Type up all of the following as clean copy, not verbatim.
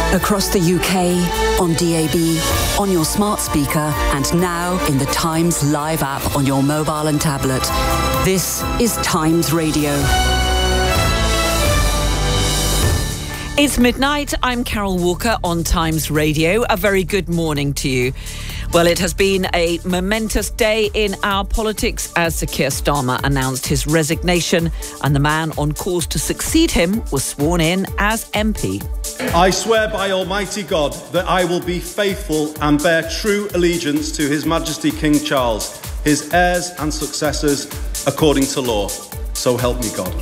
Across the UK, on DAB, on your smart speaker, and now in the Times Live app on your mobile and tablet. This is Times Radio. It's midnight. I'm Carol Walker on Times Radio. A very good morning to you. Well, it has been a momentous day in our politics as Sir Keir Starmer announced his resignation, and the man on course to succeed him was sworn in as MP. I swear by Almighty God that I will be faithful and bear true allegiance to His Majesty King Charles, his heirs and successors, according to law. So help me God.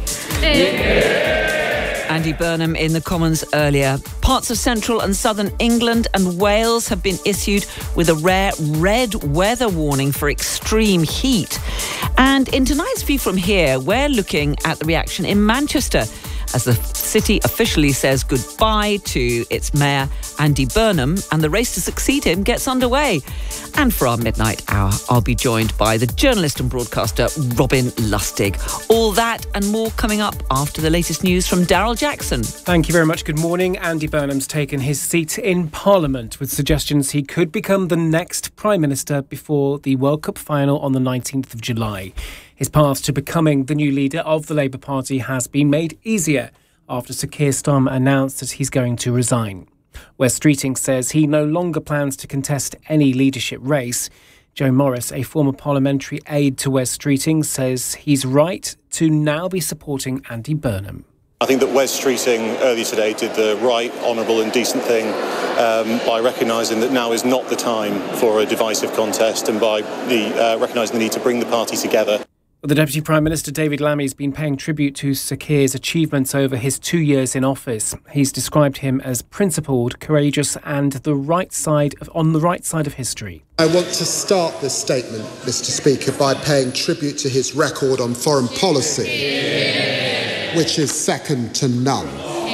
Andy Burnham in the Commons earlier. Parts of central and southern England and Wales have been issued with a rare red weather warning for extreme heat. And in tonight's View from Here, we're looking at the reaction in Manchester as the city officially says goodbye to its mayor, Andy Burnham, and the race to succeed him gets underway. And for our midnight hour, I'll be joined by the journalist and broadcaster, Robin Lustig. All that and more coming up after the latest news from Daryl Jackson. Thank you very much. Good morning. Andy Burnham's taken his seat in Parliament with suggestions he could become the next Prime Minister before the World Cup final on the 19th of July. His path to becoming the new leader of the Labour Party has been made easier after Sir Keir Starmer announced that he's going to resign. Wes Streeting says he no longer plans to contest any leadership race. Joe Morris, a former parliamentary aide to Wes Streeting, says he's right to now be supporting Andy Burnham. I think that Wes Streeting earlier today did the right, honourable and decent thing by recognising that now is not the time for a divisive contest and by recognising the need to bring the party together. The Deputy Prime Minister David Lammy has been paying tribute to Sir Keir's achievements over his 2 years in office. He's described him as principled, courageous and on the right side of history. I want to start this statement, Mr. Speaker, by paying tribute to his record on foreign policy, which is second to none.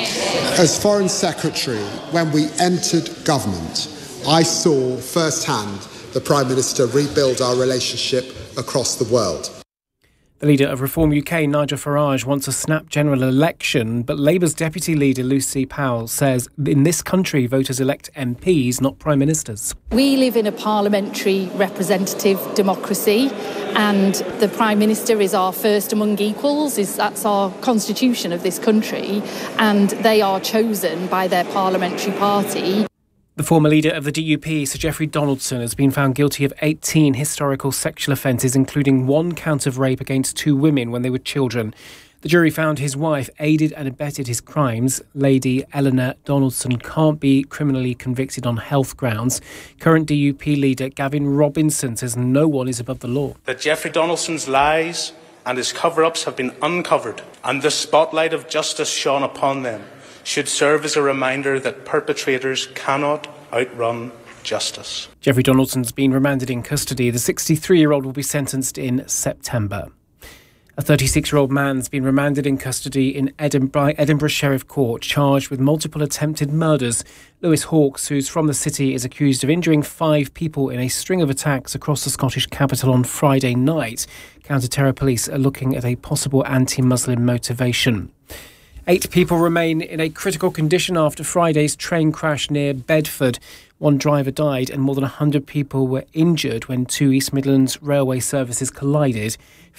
As Foreign Secretary, when we entered government, I saw firsthand the Prime Minister rebuild our relationship across the world. The leader of Reform UK, Nigel Farage, wants a snap general election, but Labour's deputy leader, Lucy Powell, says in this country, voters elect MPs, not prime ministers. We live in a parliamentary representative democracy, and the Prime Minister is our first among equals. That's our constitution of this country, and they are chosen by their parliamentary party. The former leader of the DUP, Sir Geoffrey Donaldson, has been found guilty of 18 historical sexual offences, including one count of rape against 2 women when they were children. The jury found his wife aided and abetted his crimes. Lady Eleanor Donaldson can't be criminally convicted on health grounds. Current DUP leader Gavin Robinson says no one is above the law. That Geoffrey Donaldson's lies and his cover-ups have been uncovered and the spotlight of justice shone upon them should serve as a reminder that perpetrators cannot outrun justice. Geoffrey Donaldson's been remanded in custody. The 63-year-old will be sentenced in September. A 36-year-old man's been remanded in custody in Edinburgh Sheriff Court, charged with multiple attempted murders. Lewis Hawkes, who's from the city, is accused of injuring 5 people in a string of attacks across the Scottish capital on Friday night. Counter-terror police are looking at a possible anti-Muslim motivation. 8 people remain in a critical condition after Friday's train crash near Bedford. 1 driver died and more than 100 people were injured when 2 East Midlands railway services collided.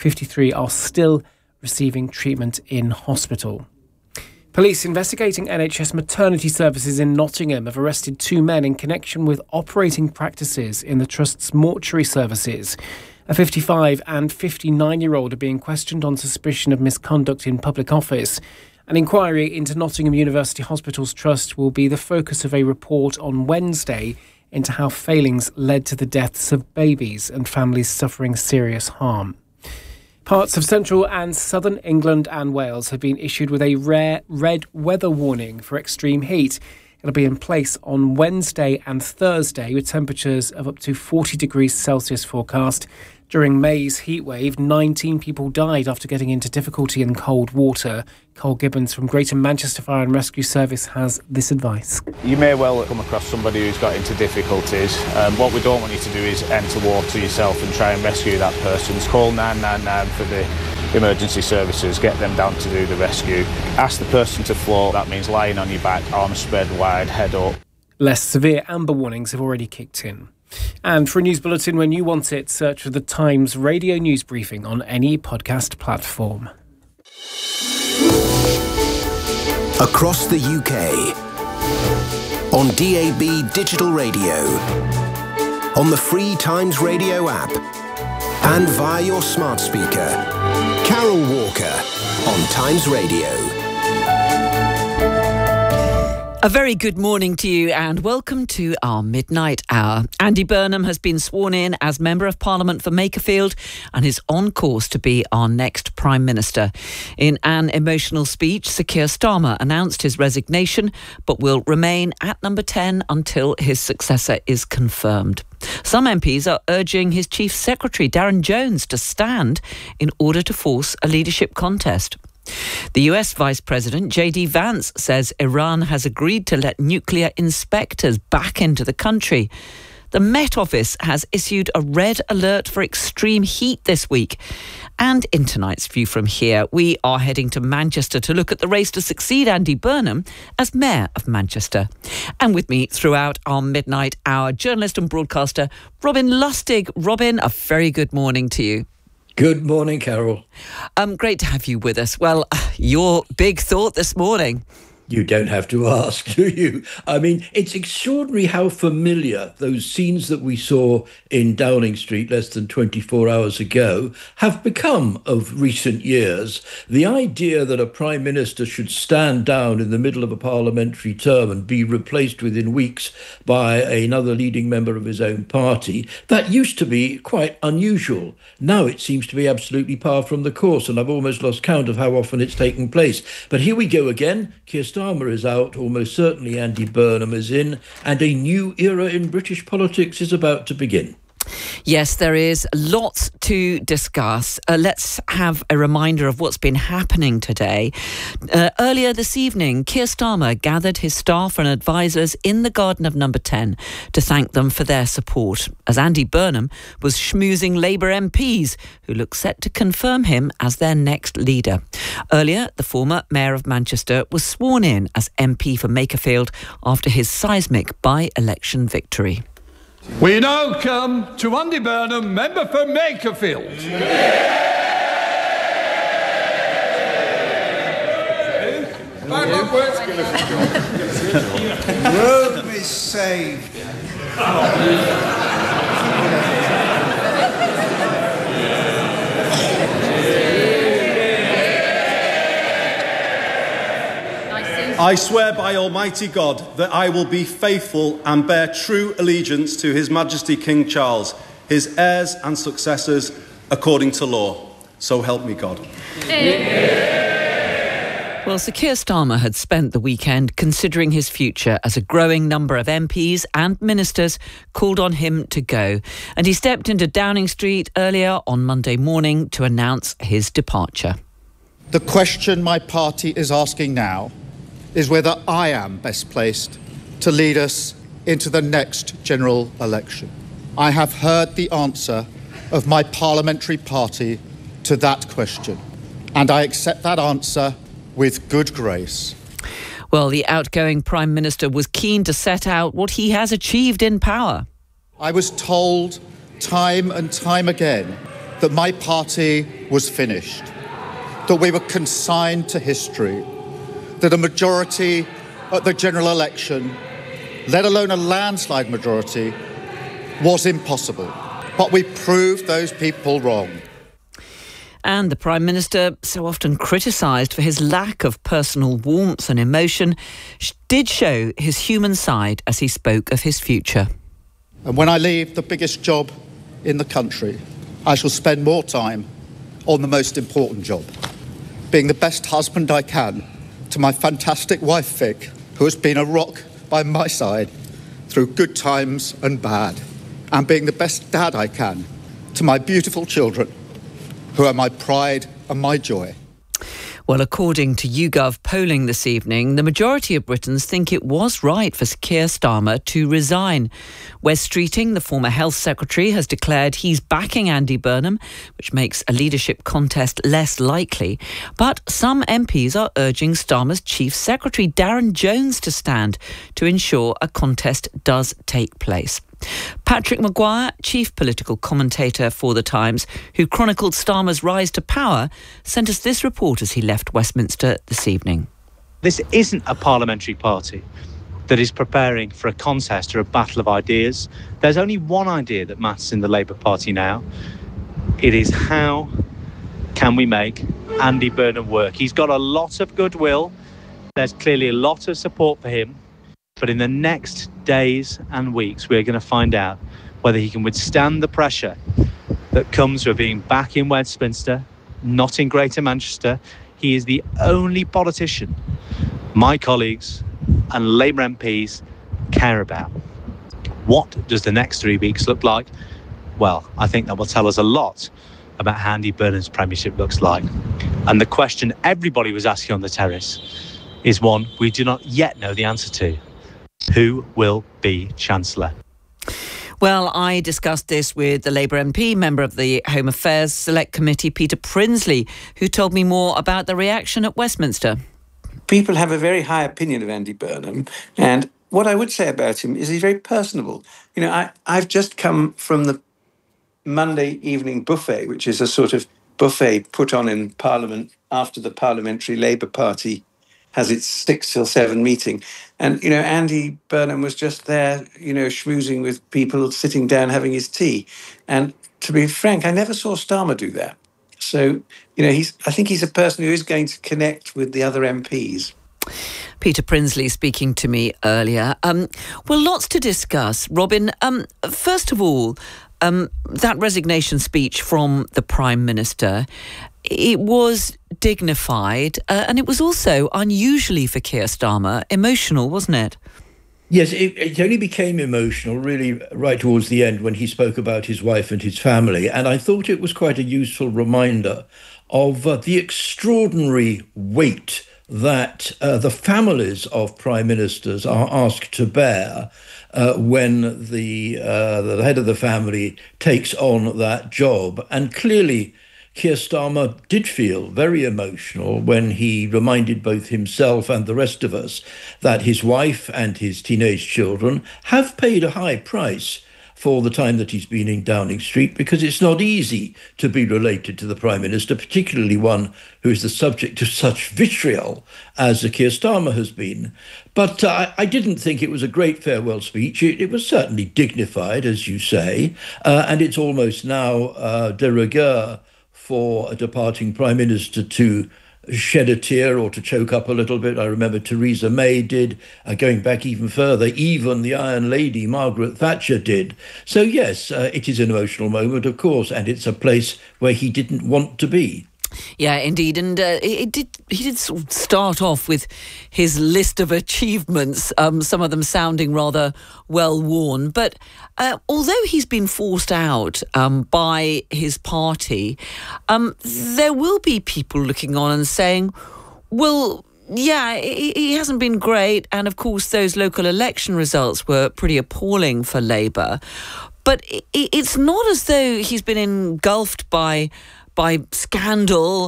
53 are still receiving treatment in hospital. Police investigating NHS maternity services in Nottingham have arrested 2 men in connection with operating practices in the Trust's mortuary services. A 55 and 59-year-old are being questioned on suspicion of misconduct in public office. An inquiry into Nottingham University Hospitals Trust will be the focus of a report on Wednesday into how failings led to the deaths of babies and families suffering serious harm. Parts of central and southern England and Wales have been issued with a rare red weather warning for extreme heat. It'll be in place on Wednesday and Thursday with temperatures of up to 40 degrees Celsius forecast. During May's heatwave, 19 people died after getting into difficulty in cold water. Cole Gibbons from Greater Manchester Fire and Rescue Service has this advice. You may well come across somebody who's got into difficulties. What we don't want you to do is enter water yourself and try and rescue that person. Call 999 for the emergency services, get them down to do the rescue. Ask the person to float. That means lying on your back, arms spread wide, head up. Less severe amber warnings have already kicked in. And for a news bulletin when you want it, search for the Times radio news briefing on any podcast platform. Across the UK, on DAB digital radio, on the free Times Radio app, and via your smart speaker. Carol Walker on Times Radio. A very good morning to you and welcome to our midnight hour. Andy Burnham has been sworn in as Member of Parliament for Makerfield and is on course to be our next Prime Minister. In an emotional speech, Sir Keir Starmer announced his resignation but will remain at number 10 until his successor is confirmed. Some MPs are urging his Chief Secretary, Darren Jones, to stand in order to force a leadership contest. The US Vice President J.D. Vance says Iran has agreed to let nuclear inspectors back into the country. The Met Office has issued a red alert for extreme heat this week. And in tonight's View from Here, we are heading to Manchester to look at the race to succeed Andy Burnham as Mayor of Manchester. And with me throughout our midnight hour, journalist and broadcaster Robin Lustig. Robin, a very good morning to you. Good morning, Carol. Great to have you with us. Well, your big thought this morning. You don't have to ask, do you? I mean, it's extraordinary how familiar those scenes that we saw in Downing Street less than 24 hours ago have become of recent years. The idea that a Prime Minister should stand down in the middle of a parliamentary term and be replaced within weeks by another leading member of his own party, that used to be quite unusual. Now it seems to be absolutely par from the course, and I've almost lost count of how often it's taken place. But here we go again. Keir Starmer is out, almost certainly Andy Burnham is in, and a new era in British politics is about to begin. Yes, there is lots to discuss. Let's have a reminder of what's been happening today. Earlier this evening, Keir Starmer gathered his staff and advisers in the garden of number 10 to thank them for their support, as Andy Burnham was schmoozing Labour MPs who look set to confirm him as their next leader. Earlier, the former Mayor of Manchester was sworn in as MP for Makerfield after his seismic by-election victory. We now come to Andy Burnham, Member for Makerfield. Rome is saved. I swear by Almighty God that I will be faithful and bear true allegiance to His Majesty King Charles, his heirs and successors, according to law. So help me God. Well, Sir Keir Starmer had spent the weekend considering his future as a growing number of MPs and ministers called on him to go. And he stepped into Downing Street earlier on Monday morning to announce his departure. The question my party is asking now is whether I am best placed to lead us into the next general election. I have heard the answer of my parliamentary party to that question, and I accept that answer with good grace. Well, the outgoing Prime Minister was keen to set out what he has achieved in power. I was told time and time again that my party was finished, that we were consigned to history, that a majority at the general election, let alone a landslide majority, was impossible. But we proved those people wrong. And the Prime Minister, so often criticised for his lack of personal warmth and emotion, did show his human side as he spoke of his future. And when I leave the biggest job in the country, I shall spend more time on the most important job, being the best husband I can to my fantastic wife, Vic, who has been a rock by my side through good times and bad, and being the best dad I can to my beautiful children, who are my pride and my joy. Well, according to YouGov polling this evening, the majority of Britons think it was right for Keir Starmer to resign. Wes Streeting, the former Health Secretary, has declared he's backing Andy Burnham, which makes a leadership contest less likely. But some MPs are urging Starmer's Chief Secretary, Darren Jones, to stand to ensure a contest does take place. Patrick Maguire, chief political commentator for The Times, who chronicled Starmer's rise to power, sent us this report as he left Westminster this evening. This isn't a parliamentary party that is preparing for a contest or a battle of ideas. There's only one idea that matters in the Labour Party now. It is how can we make Andy Burnham work? He's got a lot of goodwill. There's clearly a lot of support for him. But in the next days and weeks, we're going to find out whether he can withstand the pressure that comes with being back in Westminster, not in Greater Manchester. He is the only politician my colleagues and Labour MPs care about. What does the next 3 weeks look like? Well, I think that will tell us a lot about how Andy Burnham's premiership looks like. And the question everybody was asking on the terrace is one we do not yet know the answer to. Who will be Chancellor? Well, I discussed this with the Labour MP, member of the Home Affairs Select Committee, Peter Prinsley, who told me more about the reaction at Westminster. People have a very high opinion of Andy Burnham, and what I would say about him is he's very personable. You know, I've just come from the Monday evening buffet, which is a sort of buffet put on in Parliament after the Parliamentary Labour Party has its 6 till 7 meeting. And, you know, Andy Burnham was just there, you know, schmoozing with people, sitting down, having his tea. And to be frank, I never saw Starmer do that. So, you know, I think he's a person who is going to connect with the other MPs. Peter Prinsley speaking to me earlier. Well, lots to discuss. Robin, first of all, that resignation speech from the Prime Minister, it was dignified and it was also, unusually for Keir Starmer, emotional, wasn't it? Yes, it only became emotional really right towards the end when he spoke about his wife and his family. And I thought it was quite a useful reminder of the extraordinary weight that the families of prime ministers are asked to bear when the head of the family takes on that job. And clearly, Keir Starmer did feel very emotional when he reminded both himself and the rest of us that his wife and his teenage children have paid a high price for the time that he's been in Downing Street, because it's not easy to be related to the Prime Minister, particularly one who is the subject of such vitriol as Keir Starmer has been. But I didn't think it was a great farewell speech. It was certainly dignified, as you say, and it's almost now de rigueur for a departing Prime Minister to shed a tear or to choke up a little bit. I remember Theresa May did, going back even further, even the Iron Lady, Margaret Thatcher, did. So yes, it is an emotional moment, of course, and it's a place where he didn't want to be. Yeah, indeed. And he did sort of start off with his list of achievements, some of them sounding rather well-worn. But although he's been forced out by his party, there will be people looking on and saying, well, yeah, he hasn't been great. And of course, those local election results were pretty appalling for Labour. But it's not as though he's been engulfed by scandal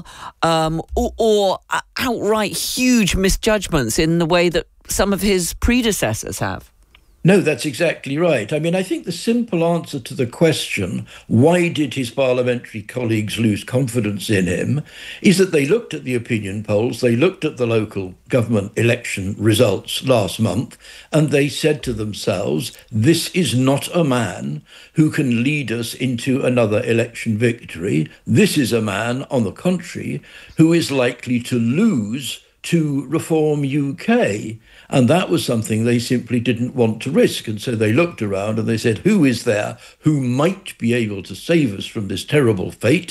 or outright huge misjudgments in the way that some of his predecessors have. No, that's exactly right. I mean, I think the simple answer to the question, why did his parliamentary colleagues lose confidence in him, is that they looked at the opinion polls, they looked at the local government election results last month, and they said to themselves, this is not a man who can lead us into another election victory. This is a man, on the contrary, who is likely to lose to Reform UK. And that was something they simply didn't want to risk. And so they looked around and they said, who is there who might be able to save us from this terrible fate?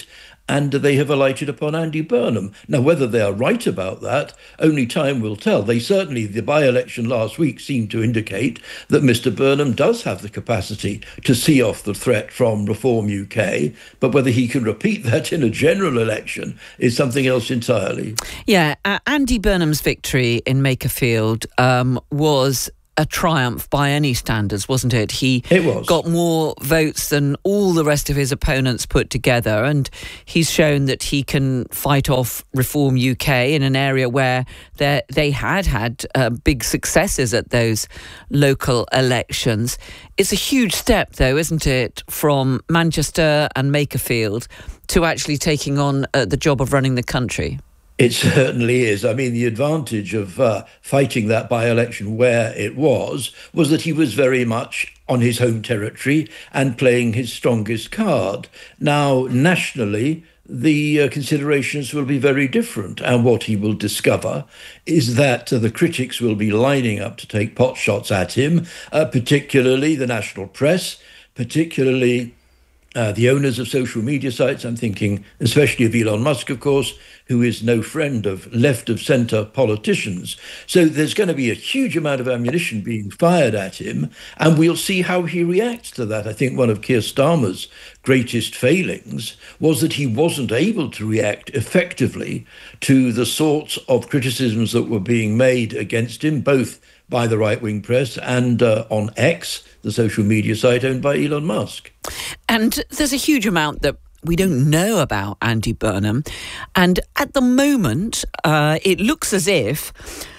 and they have alighted upon Andy Burnham. Now, whether they are right about that, only time will tell. The by-election last week seemed to indicate that Mr. Burnham does have the capacity to see off the threat from Reform UK, but whether he can repeat that in a general election is something else entirely. Yeah, Andy Burnham's victory in Makerfield was a triumph by any standards, wasn't it? It was. Got more votes than all the rest of his opponents put together, and he's shown that he can fight off Reform UK in an area where they had big successes at those local elections. It's a huge step, though, isn't it, from Manchester and Makerfield to actually taking on the job of running the country? It certainly is. I mean, the advantage of fighting that by-election where it was that he was very much on his home territory and playing his strongest card. Now, nationally, the considerations will be very different. And what he will discover is that the critics will be lining up to take pot shots at him, particularly the national press, particularly the owners of social media sites. I'm thinking especially of Elon Musk, of course, who is no friend of left-of-centre politicians. So there's going to be a huge amount of ammunition being fired at him, and we'll see how he reacts to that. I think one of Keir Starmer's greatest failings was that he wasn't able to react effectively to the sorts of criticisms that were being made against him, both by the right-wing press and on X, the social media site owned by Elon Musk. And there's a huge amount that we don't know about Andy Burnham. And at the moment, it looks as if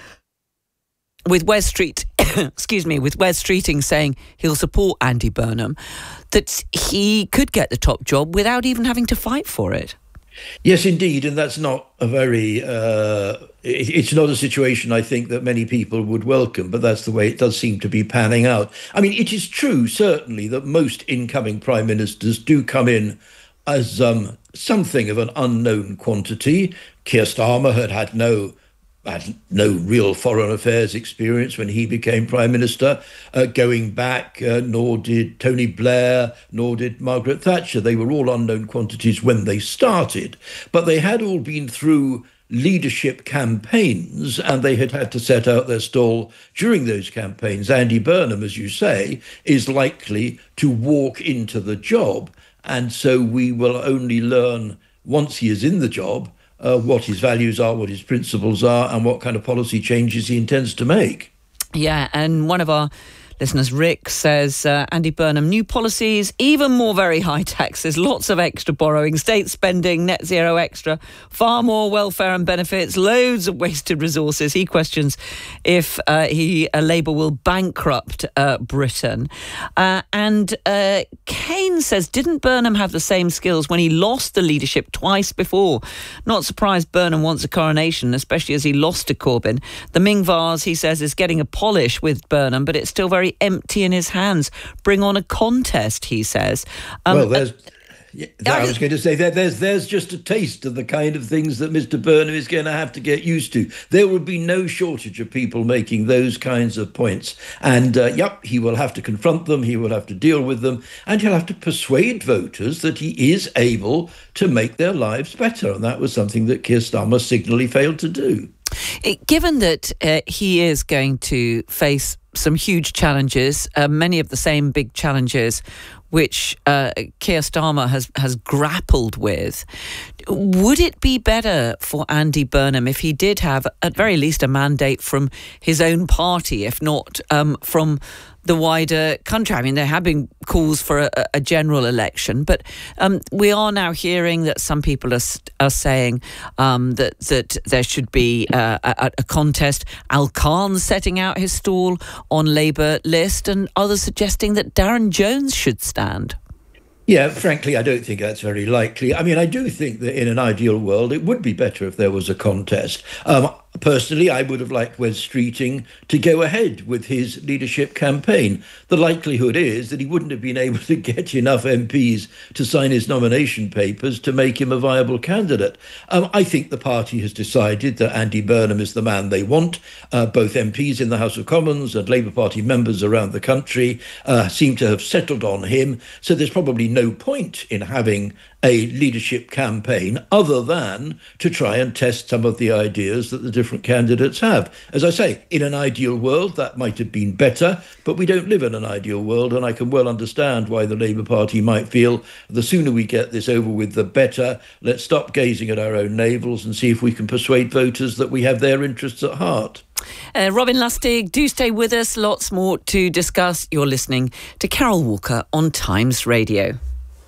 with Wes Streeting saying he'll support Andy Burnham, that he could get the top job without even having to fight for it. Yes, indeed. And that's not a very, it's not a situation I think that many people would welcome, but that's the way it does seem to be panning out. I mean, it is true, certainly, that most incoming prime ministers do come in as something of an unknown quantity. Keir Starmer had no real foreign affairs experience when he became Prime Minister, going back, nor did Tony Blair, nor did Margaret Thatcher. They were all unknown quantities when they started, but they had all been through leadership campaigns, and they had to set out their stall during those campaigns. Andy Burnham, as you say, is likely to walk into the job, and so we will only learn once he is in the job what his values are, what his principles are, and what kind of policy changes he intends to make. Yeah, and one of our listeners, Rick, says Andy Burnham, new policies, even more very high taxes, lots of extra borrowing, state spending, net zero extra, far more welfare and benefits, loads of wasted resources. He questions if Labour will bankrupt Britain. And Kane says, didn't Burnham have the same skills when he lost the leadership twice before? Not surprised Burnham wants a coronation, especially as he lost to Corbyn. The Ming vase, he says, is getting a polish with Burnham, but it's still very empty in his hands. Bring on a contest, he says. I was going to say that there's just a taste of the kind of things that Mr. Burnham is going to have to get used to. There will be no shortage of people making those kinds of points. And, he will have to confront them, he will have to deal with them, and he'll have to persuade voters that he is able to make their lives better. And that was something that Keir Starmer signally failed to do. Given that he is going to face some huge challenges, many of the same big challenges which Keir Starmer has grappled with, would it be better for Andy Burnham if he did have, at very least, a mandate from his own party, if not from the wider country? I mean, there have been calls for a general election, but we are now hearing that some people are saying that there should be a contest. Al Khan's setting out his stall on Labour list, and others suggesting that Darren Jones should stand. Yeah, frankly, I don't think that's very likely. I mean, I do think that in an ideal world, it would be better if there was a contest. Personally, I would have liked Wes Streeting to go ahead with his leadership campaign. The likelihood is that he wouldn't have been able to get enough MPs to sign his nomination papers to make him a viable candidate. I think the party has decided that Andy Burnham is the man they want. Both MPs in the House of Commons and Labour Party members around the country seem to have settled on him. So there's probably no point in having a leadership campaign other than to try and test some of the ideas that the different candidates have. As I say, in an ideal world, that might have been better, but we don't live in an ideal world, and I can well understand why the Labour Party might feel the sooner we get this over with, the better. Let's stop gazing at our own navels and see if we can persuade voters that we have their interests at heart. Robin Lustig, do stay with us. Lots more to discuss. You're listening to Carol Walker on Times Radio.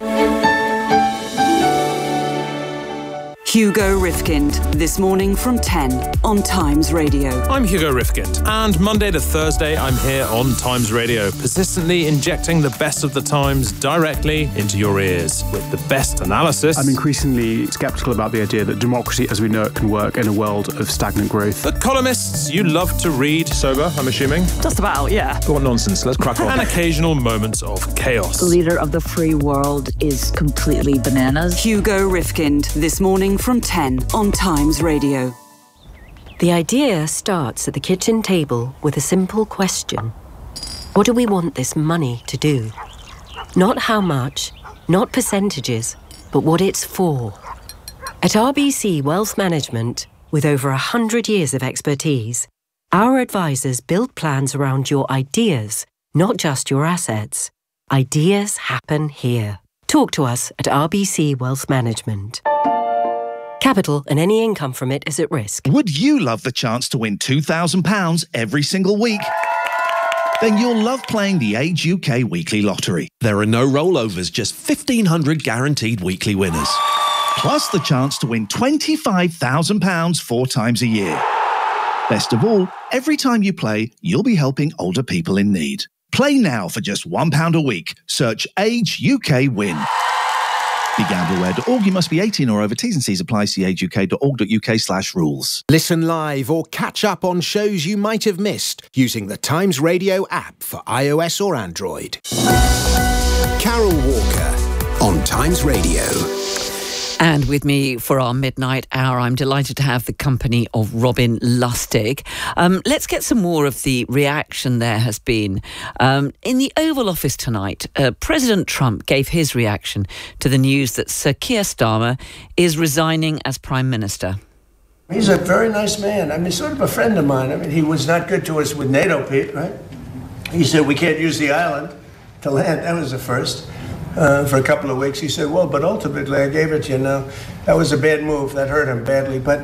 Hugo Rifkind, this morning from 10 on Times Radio. I'm Hugo Rifkind, and Monday to Thursday I'm here on Times Radio, persistently injecting the best of the Times directly into your ears with the best analysis. I'm increasingly sceptical about the idea that democracy as we know it can work in a world of stagnant growth. The columnists you love to read. Sober, I'm assuming? Just about, yeah. What nonsense, let's crack on. And occasional moments of chaos. The leader of the free world is completely bananas. Hugo Rifkind, this morning from 10 on Times Radio. The idea starts at the kitchen table with a simple question. What do we want this money to do? Not how much, not percentages, but what it's for. At RBC Wealth Management, with over 100 years of expertise, our advisors build plans around your ideas, not just your assets. Ideas happen here. Talk to us at RBC Wealth Management. Capital and any income from it is at risk. Would you love the chance to win £2,000 every single week? Then you'll love playing the Age UK Weekly Lottery. There are no rollovers, just 1,500 guaranteed weekly winners. Plus the chance to win £25,000 4 times a year. Best of all, every time you play, you'll be helping older people in need. Play now for just £1 a week. Search Age UK Win. BeGambleAware.org. You must be 18 or over. T's and C's apply. See ageuk.org.uk/rules. Listen live or catch up on shows you might have missed using the Times Radio app for iOS or Android. Carol Walker on Times Radio. And with me for our midnight hour, I'm delighted to have the company of Robin Lustig. Let's get some more of the reaction there has been. In the Oval Office tonight, President Trump gave his reaction to the news that Sir Keir Starmer is resigning as Prime Minister. He's a very nice man. I mean, sort of a friend of mine. I mean, he was not good to us with NATO, Pete, right? He said we can't use the island to land. That was the first. For a couple of weeks, he said, well, but ultimately I gave it to you now. That was a bad move. That hurt him badly. But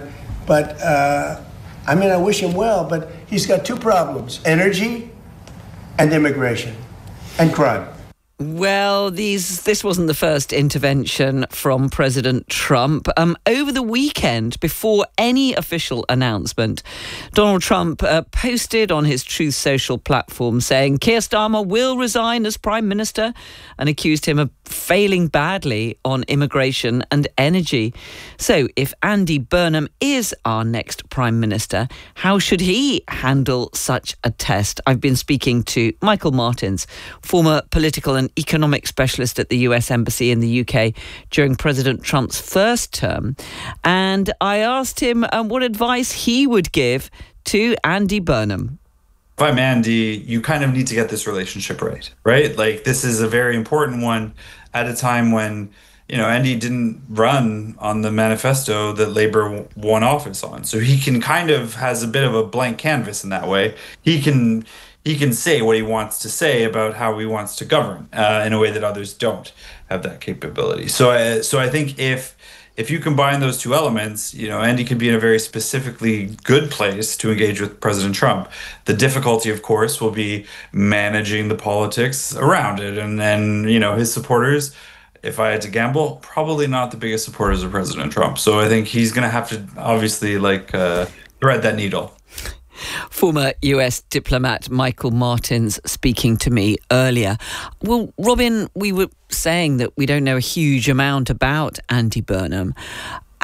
I mean, I wish him well, but he's got 2 problems: energy and immigration and crime. Well, this wasn't the first intervention from President Trump. Over the weekend, before any official announcement, Donald Trump posted on his Truth Social platform saying Keir Starmer will resign as Prime Minister and accused him of failing badly on immigration and energy. So if Andy Burnham is our next Prime Minister, how should he handle such a test? I've been speaking to Michael Martins, former political and economic specialist at the US Embassy in the UK during President Trump's first term, and I asked him what advice he would give to Andy Burnham. If I'm Andy, you kind of need to get this relationship right? Like, this is a very important one at a time when, you know, Andy didn't run on the manifesto that Labour won office on. So he can kind of has a bit of a blank canvas in that way. He can say what he wants to say about how he wants to govern in a way that others don't have that capability. So I think if you combine those 2 elements, you know, Andy could be in a very specifically good place to engage with President Trump. The difficulty, of course, will be managing the politics around it. And then, you know, his supporters, if I had to gamble, probably not the biggest supporters of President Trump. So I think he's going to have to obviously thread that needle. Former US diplomat Michael Martins speaking to me earlier. Well, Robin, we were saying that we don't know a huge amount about Andy Burnham.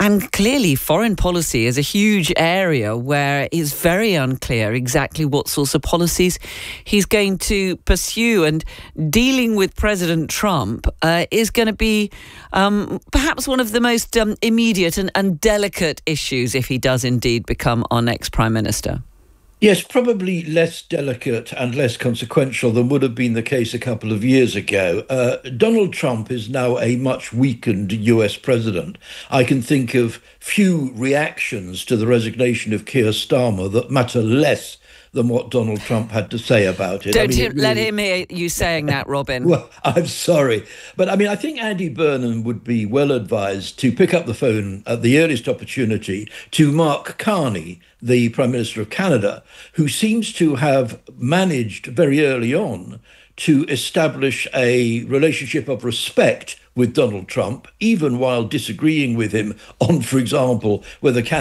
And clearly, foreign policy is a huge area where it's very unclear exactly what sorts of policies he's going to pursue. And dealing with President Trump is going to be perhaps one of the most immediate and delicate issues if he does indeed become our next Prime Minister. Yes, probably less delicate and less consequential than would have been the case a couple of years ago. Donald Trump is now a much weakened US president. I can think of few reactions to the resignation of Keir Starmer that matter less than what Donald Trump had to say about it. Don't let him hear you saying that, Robin. Well, I'm sorry. But I think Andy Burnham would be well advised to pick up the phone at the earliest opportunity to Mark Carney, the Prime Minister of Canada, who seems to have managed very early on to establish a relationship of respect with Donald Trump, even while disagreeing with him on, for example, whether Canada